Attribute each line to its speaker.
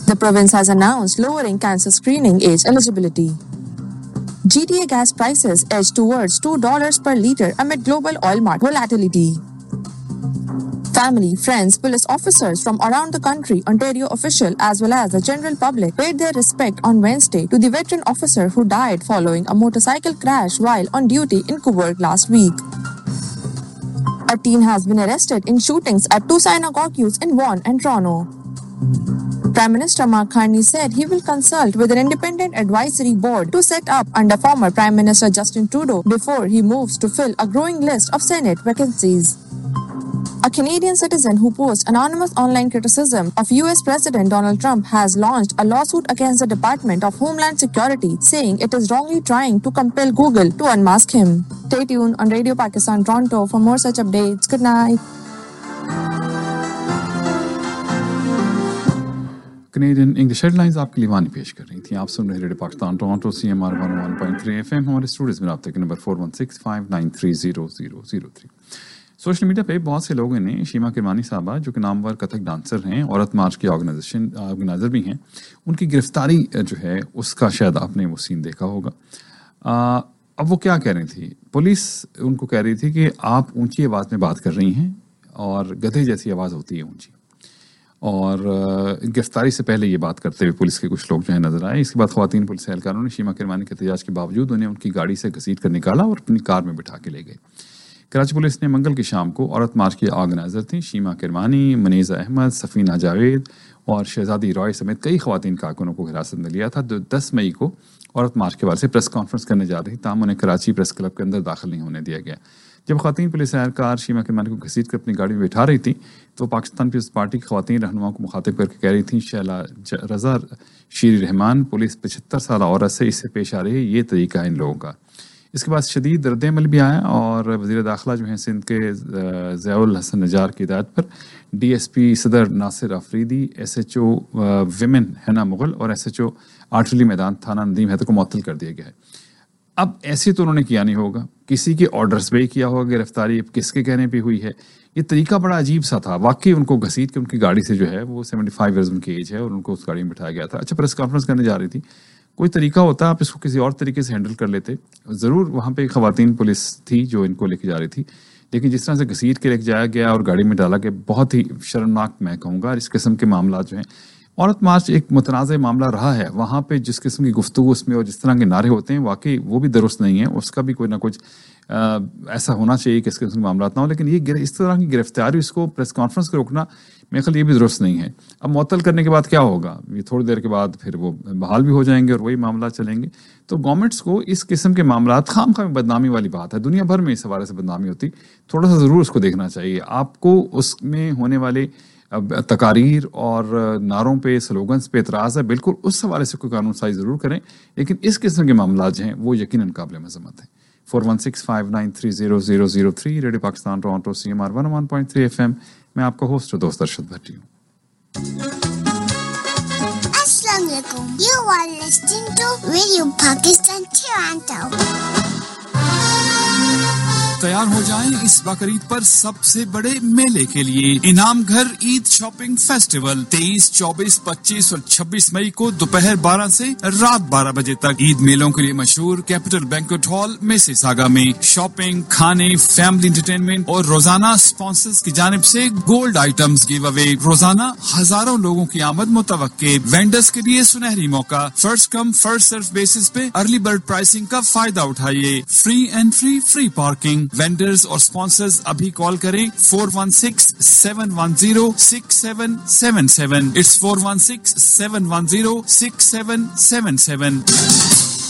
Speaker 1: The province has announced lowering cancer screening age eligibility. GTA gas prices edge towards $2 per litre amid global oil market volatility. Family, friends, police officers from around the country, Ontario official as well as the general public paid their respect on Wednesday to the veteran officer who died following a motorcycle crash while on duty in Cobourg last week. A teen has been arrested in shootings at two synagogues in Vaughan and Toronto. Prime Minister Mark Carney said he will consult with an independent advisory board to set up under former Prime Minister Justin Trudeau before he moves to fill a growing list of Senate vacancies. A Canadian citizen who posed anonymous online criticism of US President Donald Trump has launched a lawsuit against the Department of Homeland Security, saying it is wrongly trying to compel Google to unmask him. Stay tuned on Radio Pakistan Toronto for more such updates. Good night.
Speaker 2: Canadian English headlines آپ کے لیے وانی پیش کر رہی تھیں. آپ سن رہے radio Pakistan Toronto CMR 101.3 FM. ہمارے اسٹوڈیوز میں رابطے کے نمبر 4165930003. سوشل میڈیا پہ بہت سے لوگوں نے شیما کرمانی صاحبہ جو کہ نامور کتھک ڈانسر ہیں، عورت مارچ کی آرگنائزر بھی ہیں، ان کی گرفتاری جو ہے اس کا شاید آپ نے وہ سین دیکھا ہوگا. اب وہ کیا کہہ رہی تھی؟ پولیس ان کو کہہ رہی تھی کہ آپ اونچی آواز میں بات کر رہی ہیں اور گدھے جیسی آواز ہوتی ہے اونچی. اور گرفتاری سے پہلے یہ بات کرتے ہوئے پولیس کے کچھ لوگ جو ہے نظر آئے. اس کے بعد خواتین پولیس اہلکاروں نے شیما کرمانی کے احتجاج کے باوجود انہیں ان کی گاڑی سے گھسیٹ کر نکالا اور اپنی کار میں بٹھا کے لے گئے. کراچی پولیس نے منگل کی شام کو عورت مارچ کی آرگنائزر تھیں شیما کرمانی، منیزہ احمد، سفینہ جاوید اور شہزادی رائے سمیت کئی خواتین کارکنوں کو حراست میں لیا تھا جو 10 مئی کو عورت مارچ کے حوالے سے پریس کانفرنس کرنے جا رہی، تاہم انہیں کراچی پریس کلب کے اندر داخل نہیں ہونے دیا گیا. جب خواتین پولیس اہلکار شیما کرمانی کو گھسیٹ کر اپنی گاڑی میں بٹھا رہی تھیں تو پاکستان پیپلز پارٹی کی خواتین رہنماؤں کو مخاطب کر کے کہہ رہی تھیں شیلا رضا شیری رحمان پولیس 75 سالہ عورت سے اس سے پیش آ رہی ہے، یہ طریقہ ہے ان لوگوں کا. اس کے بعد شدید رد عمل بھی آیا اور وزیر داخلہ جو ہیں سندھ کے ضیاء الحسن نجار کی ہدایت پر DSP صدر ناصر آفریدی، SHO ویمن حنا مغل اور SHO آرٹلری میدان تھانہ ندیم حیدر کو معطل کر دیا گیا ہے. اب ایسے تو انہوں نے کیا نہیں ہوگا، کسی کے آرڈرز پہ ہی کیا ہوگا گرفتاری، اب کس کے کہنے پہ ہوئی ہے. یہ طریقہ بڑا عجیب سا تھا. واقعی ان کو گھسیٹ کے ان کی گاڑی سے جو ہے وہ 75 ایئرز ان کی ایج ہے اور ان کو اس گاڑی میں بٹھایا گیا تھا. اچھا پریس کانفرنس کرنے جا رہی تھی، کوئی طریقہ ہوتا آپ اس کو کسی اور طریقے سے ہینڈل کر لیتے. ضرور وہاں پہ خواتین پولیس تھی جو ان کو لے کے جا رہی تھی، لیکن جس طرح سے گھسیٹ کے لے کے جایا گیا اور گاڑی میں ڈالا گیا بہت ہی شرمناک میں کہوں گا. اس قسم کے معاملات جو ہیں، عورت مارچ ایک متنازع معاملہ رہا ہے، وہاں پہ جس قسم کی گفتگو اس میں اور جس طرح کے نعرے ہوتے ہیں واقعی وہ بھی درست نہیں ہے. اس کا بھی کوئی نہ کچھ ایسا ہونا چاہیے کہ اس قسم کے معاملات نہ ہو، لیکن یہ اس طرح کی گرفتاری، اس کو پریس کانفرنس کو روکنا میرے خیال یہ بھی درست نہیں ہے. اب معطل کرنے کے بعد کیا ہوگا؟ یہ تھوڑی دیر کے بعد پھر وہ بحال بھی ہو جائیں گے اور وہی معاملات چلیں گے. تو گورنمنٹس کو اس قسم کے معاملات خام خواہ بدنامی والی بات ہے، دنیا بھر میں اس حوالے سے بدنامی ہوتی، تھوڑا سا ضرور اس کو دیکھنا چاہیے. آپ کو اس میں ہونے والے تقاریر اور نعروں پہ، سلوگنس پہ اعتراض ہے، بالکل اس حوالے سے کوئی قانون سازی ضرور کریں، لیکن اس قسم کے معاملات جو ہیں وہ یقیناً قابل مذمت ہیں. 4165930003 radio Pakistan Toronto CMR 101.3 FM. میں آپ کا ہوسٹ دوست ارشد بھٹی ہوں.
Speaker 3: السلام علیکم. You are listening to Radio Pakistan Toronto.
Speaker 4: تیار ہو جائیں اس بقرعید پر سب سے بڑے میلے کے لیے. انعام گھر عید شاپنگ فیسٹیول 23, 24, 25 اور 26 مئی کو دوپہر 12 سے رات 12 بجے تک. عید میلوں کے لیے مشہور کیپٹل بینکویٹ ہال میسیساگا میں شاپنگ، کھانے، فیملی انٹرٹینمنٹ اور روزانہ سپانسرز کی جانب سے گولڈ آئٹمز گیو اوے. روزانہ ہزاروں لوگوں کی آمد متوقع. وینڈرز کے لیے سنہری موقع. First come first serve basis پہ ارلی برڈ پرائسنگ کا فائدہ اٹھائیے. Free entry, free parking. Vendors اور سپانسرز ابھی کال کریں 416-710-6777. It's 416-710-6777.